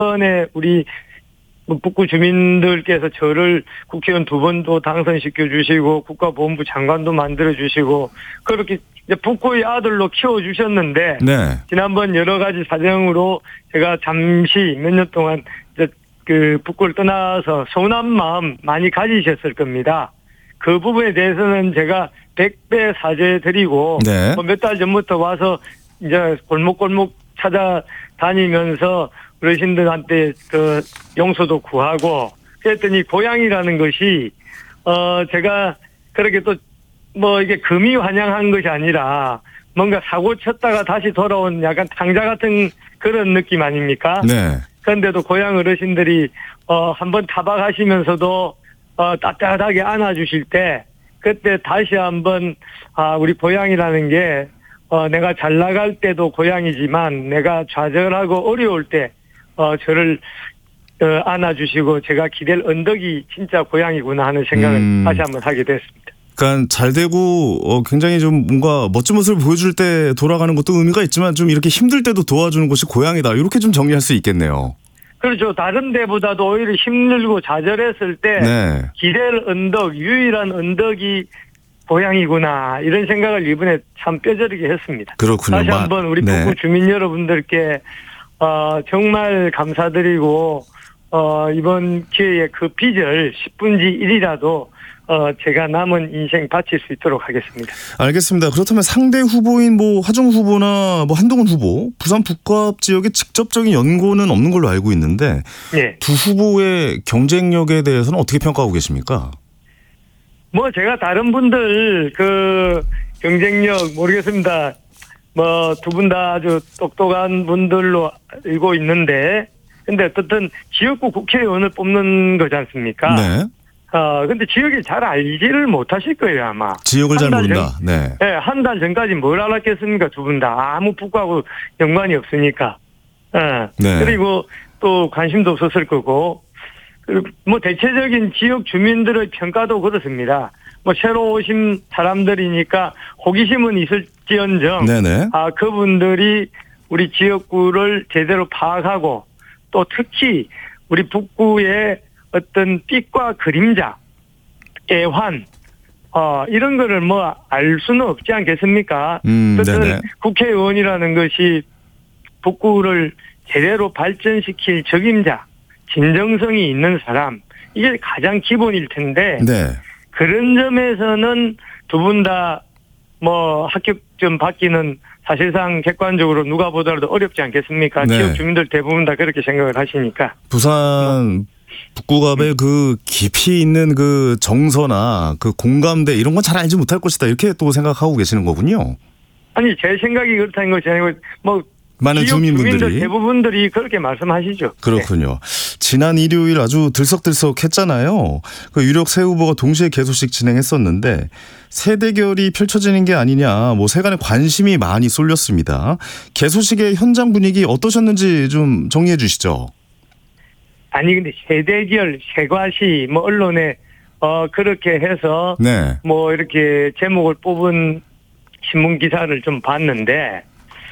이번에 우리 북구 주민들께서 저를 국회의원 2번도 당선시켜 주시고 국가보훈부 장관도 만들어 주시고 그렇게 이제 북구의 아들로 키워 주셨는데 네. 지난번 여러 가지 사정으로 제가 잠시 몇 년 동안 이제 그 북구를 떠나서 서운한 마음 많이 가지셨을 겁니다. 그 부분에 대해서는 제가 100배 사죄드리고 네. 몇 달 전부터 와서 이제 골목골목 찾아다니면서 어르신들한테 그 용서도 구하고 그랬더니 고향이라는 것이 제가 그렇게 또 뭐 이게 금이 환영한 것이 아니라 뭔가 사고 쳤다가 다시 돌아온 약간 탕자 같은 그런 느낌 아닙니까? 네. 그런데도 고향 어르신들이 한번 타박하시면서도 따뜻하게 안아주실 때 그때 다시 한번 우리 고향이라는 게 내가 잘 나갈 때도 고향이지만 내가 좌절하고 어려울 때 저를 안아주시고 제가 기댈 언덕이 진짜 고향이구나 하는 생각을 다시 한번 하게 됐습니다. 그러니까 잘 되고 굉장히 좀 뭔가 멋진 모습을 보여줄 때 돌아가는 것도 의미가 있지만 좀 이렇게 힘들 때도 도와주는 것이 고향이다. 이렇게 좀 정리할 수 있겠네요. 그렇죠. 다른 데보다도 오히려 힘들고 좌절했을 때 네. 기댈 언덕, 유일한 언덕이 고향이구나 이런 생각을 이번에 참 뼈저리게 했습니다. 그렇군요. 다시 한번 우리 북구 네. 주민 여러분들께 정말 감사드리고 이번 기회에 그 빚을 10분지 1이라도 제가 남은 인생 바칠 수 있도록 하겠습니다. 알겠습니다. 그렇다면 상대 후보인 뭐 하중 후보나 뭐 한동훈 후보, 부산 북구합 지역에 직접적인 연고는 없는 걸로 알고 있는데 네. 두 후보의 경쟁력에 대해서는 어떻게 평가하고 계십니까? 뭐 제가 다른 분들 그 경쟁력 모르겠습니다. 뭐 두 분 다 아주 똑똑한 분들로 알고 있는데 근데 어떻든 지역구 국회의원을 뽑는 거지 않습니까? 네. 근데 지역에 잘 알지를 못하실 거예요, 아마. 지역을 잘 모른다. 네. 네, 한 달 전까지 뭘 알았겠습니까, 두 분 다. 아무 북구하고 연관이 없으니까. 네. 그리고 또 관심도 없었을 거고. 그리고 뭐 대체적인 지역 주민들의 평가도 그렇습니다. 뭐 새로 오신 사람들이니까 호기심은 있을지언정. 네네. 그분들이 우리 지역구를 제대로 파악하고 또 특히 우리 북구의 어떤 빛과 그림자, 애환, 이런 거를 뭐 알 수는 없지 않겠습니까? 어쨌든 국회의원이라는 것이 북구를 제대로 발전시킬 적임자, 진정성이 있는 사람, 이게 가장 기본일 텐데, 네. 그런 점에서는 두 분 다 뭐 합격점 받기는 사실상 객관적으로 누가 보더라도 어렵지 않겠습니까? 네. 지역 주민들 대부분 다 그렇게 생각을 하시니까. 부산 북구갑의 그 깊이 있는 그 정서나 그 공감대 이런 건 잘 알지 못할 것이다. 이렇게 또 생각하고 계시는 거군요. 아니 제 생각이 그렇다는 것이 아니고 뭐 많은 지역 주민분들이 주민들 대부분들이 그렇게 말씀하시죠. 그렇군요. 네. 지난 일요일 아주 들썩들썩했잖아요. 그 유력 세 후보가 동시에 개소식 진행했었는데 새 대결이 펼쳐지는 게 아니냐, 뭐 세간의 관심이 많이 쏠렸습니다. 개소식의 현장 분위기 어떠셨는지 좀 정리해 주시죠. 아니 근데 새 대결, 새과시 뭐 언론에 그렇게 해서 네. 뭐 이렇게 제목을 뽑은 신문 기사를 좀 봤는데.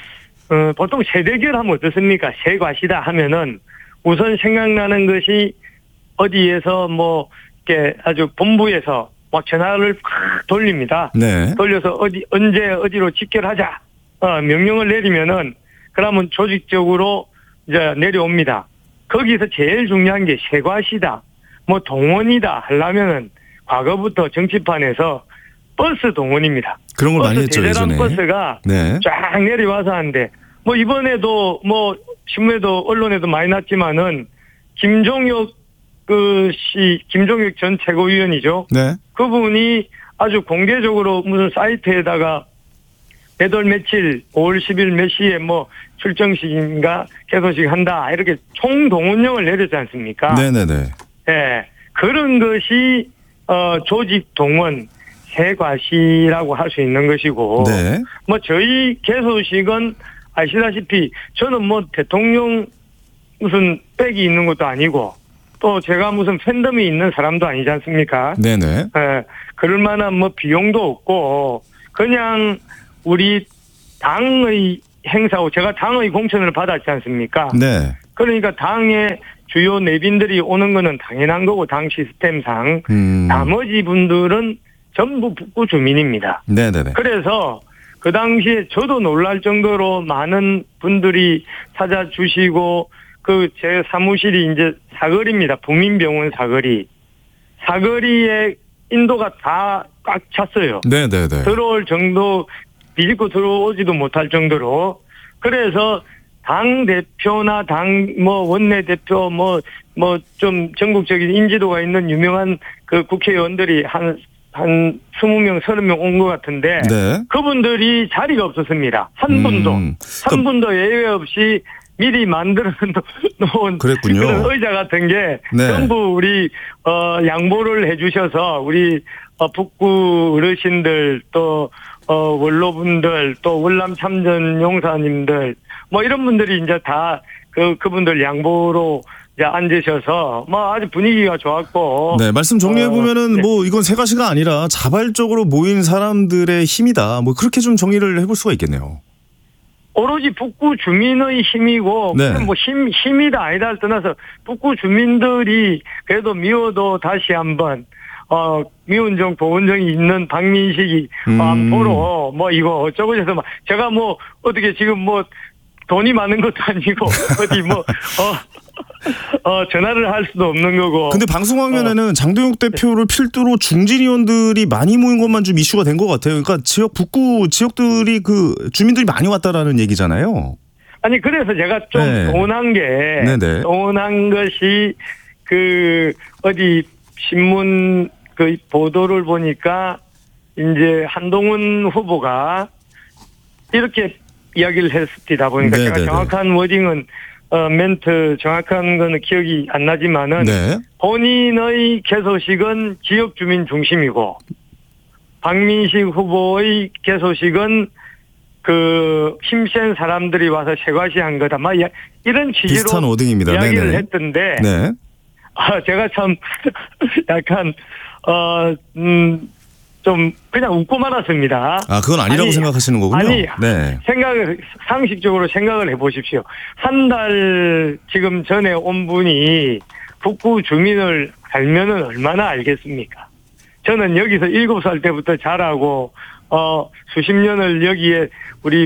보통 새대결 하면 어떻습니까? 새과시다 하면은 우선 생각나는 것이 어디에서 뭐, 이렇게 아주 본부에서 막 전화를 팍 돌립니다. 네. 돌려서 언제 어디로 집결하자. 명령을 내리면은 그러면 조직적으로 이제 내려옵니다. 거기서 제일 중요한 게 새과시다. 뭐 동원이다 하려면은 과거부터 정치판에서 버스 동원입니다. 그런 걸 많이 했죠, 대대랑 예전에. 버스가 네. 쫙 내려와서 하는데 뭐 이번에도 뭐 신문에도 언론에도 많이 났지만은 김종혁 김종혁 전 최고위원이죠. 네. 그분이 아주 공개적으로 무슨 사이트에다가 매달 며칠 5월 10일 몇 시에 뭐 출정식인가 개소식 한다 이렇게 총동원령을 내렸지 않습니까? 네네네. 네. 그런 것이 조직 동원 새과시라고 할 수 있는 것이고, 네. 뭐 저희 개소식은 아시다시피 저는 뭐 대통령 무슨 백이 있는 것도 아니고 또 제가 무슨 팬덤이 있는 사람도 아니지 않습니까? 네네. 예, 그럴 만한 뭐 비용도 없고 그냥 우리 당의 행사고 제가 당의 공천을 받았지 않습니까? 네. 그러니까 당의 주요 내빈들이 오는 거는 당연한 거고 당 시스템상 나머지 분들은 전부 북구 주민입니다. 네네네. 그래서 그 당시에 저도 놀랄 정도로 많은 분들이 찾아주시고 그 제 사무실이 이제 사거리입니다. 부민병원 사거리에 인도가 다 꽉 찼어요. 네네네. 들어올 정도 비집고 들어오지도 못할 정도로. 그래서 당 대표나 당 원내 대표 좀 전국적인 인지도가 있는 유명한 그 국회의원들이 한 20명, 30명 온 것 같은데 네. 그분들이 자리가 없었습니다. 한 분도 예외 없이 미리 만들어 놓은 그랬군요. 그런 의자 같은 게 네. 전부 우리 양보를 해주셔서 우리 북구 어르신들 또 원로분들 또 월남 참전 용사님들 이런 분들이 이제 다 그분들 양보로 이제 앉으셔서 아주 분위기가 좋았고. 네, 말씀 정리해 보면은 네. 이건 세 가지가 아니라 자발적으로 모인 사람들의 힘이다. 그렇게 좀 정리를 해볼 수가 있겠네요. 오로지 북구 주민의 힘이고, 네. 힘이다 아니다 떠나서 북구 주민들이 그래도 미워도 다시 한번, 미운정, 보은정이 있는 박민식이, 보러, 이거 어쩌고 해서 제가 어떻게 지금 돈이 많은 것도 아니고, 어디 전화를 할 수도 없는 거고. 근데 방송 화면에는 장도영 대표를 필두로 중진 의원들이 많이 모인 것만 좀 이슈가 된 것 같아요. 그러니까 북구 지역들이 주민들이 많이 왔다라는 얘기잖아요. 아니, 그래서 제가 좀 네. 서운한 것이 어디 신문 보도를 보니까 이제 한동훈 후보가 이렇게 이야기를 했습니다. 보니까 네네네. 제가 정확한 워딩은 멘트 정확한 거는 기억이 안 나지만은 네. 본인의 개소식은 지역 주민 중심이고 박민식 후보의 개소식은 힘센 사람들이 와서 세과시한 거다. 이런 취지로 비슷한 워딩입니다. 이야기를 네네. 했던데 네. 제가 참 약간 좀 그냥 웃고 말았습니다. 그건 아니라고 생각하시는 거군요. 아니, 네. 상식적으로 생각을 해보십시오. 한 달 지금 전에 온 분이 북구 주민을 알면은 얼마나 알겠습니까? 저는 여기서 7살 때부터 자라고, 수십 년을 여기에 우리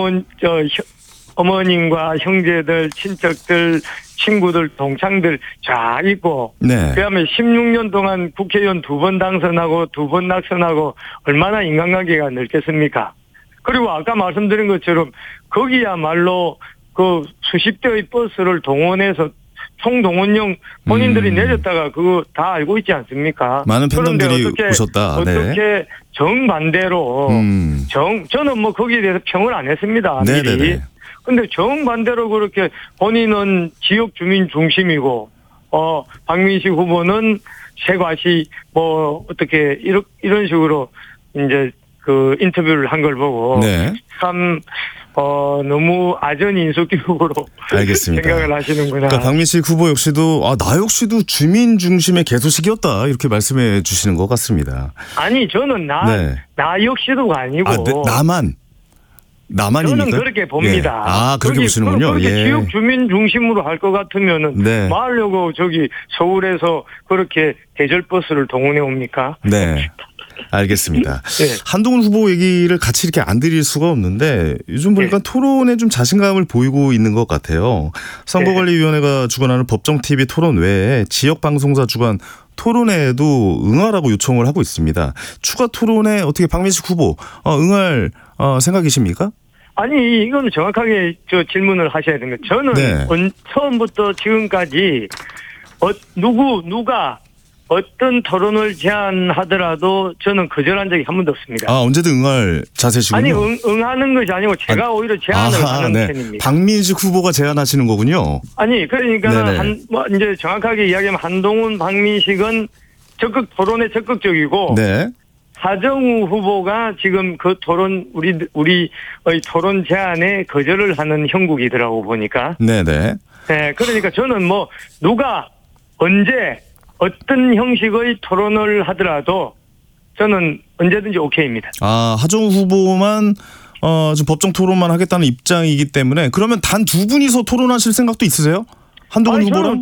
어머님과 형제들, 친척들, 친구들, 동창들 쫙 있고, 네. 그다음에 16년 동안 국회의원 2번 당선하고 2번 낙선하고 얼마나 인간관계가 넓겠습니까? 그리고 아까 말씀드린 것처럼 거기야말로 수십 대의 버스를 동원해서 총동원령 본인들이 내렸다가 그거 다 알고 있지 않습니까? 많은 팬덤들이 오셨다. 어떻게 정반대로 저는 거기에 대해서 평을 안 했습니다. 미리. 네네네. 근데 정반대로 그렇게 본인은 지역 주민 중심이고, 박민식 후보는 세과시, 어떻게, 이런 식으로, 이제, 인터뷰를 한 걸 보고. 네. 참, 너무 아전인수격으로. 알겠습니다. 생각을 하시는구나. 그러니까 박민식 후보 역시도, 나 역시도 주민 중심의 개소식이었다. 이렇게 말씀해 주시는 것 같습니다. 아니, 저는 나 역시도가 아니고. 나만입니까? 저는 그렇게 봅니다. 예. 그렇게 보시는군요. 그렇게 예. 지역 주민 중심으로 할 것 같으면은 네. 뭐 하려고 서울에서 그렇게 대절버스를 동원해 옵니까? 네. 알겠습니다. 네. 한동훈 후보 얘기를 같이 이렇게 안 드릴 수가 없는데 요즘 보니까 토론에 좀 자신감을 보이고 있는 것 같아요. 선거관리위원회가 주관하는 법정TV 토론 외에 지역 방송사 주관 토론회에도 응하라고 요청을 하고 있습니다. 추가 토론에 어떻게 박민식 후보 응할 생각이십니까? 아니, 이건 정확하게 질문을 하셔야 됩니다. 저는 처음부터 지금까지 누가 어떤 토론을 제안하더라도 저는 거절한 적이 한 번도 없습니다. 언제든 응할 자세시군요. 아니, 응하는 것이 아니고 제가 오히려 제안을 하는 편입니다. 박민식 후보가 제안하시는 거군요. 아니, 그러니까 이제 정확하게 이야기하면 한동훈, 박민식은 토론에 적극적이고 네. 하정우 후보가 지금 우리의 토론 제안에 거절을 하는 형국이더라고 보니까. 네네. 네, 그러니까 저는 누가 언제 어떤 형식의 토론을 하더라도 저는 언제든지 오케이입니다. 하정우 후보만 좀 법정 토론만 하겠다는 입장이기 때문에 그러면 단 두 분이서 토론하실 생각도 있으세요? 한동훈 아니, 저는 후보랑?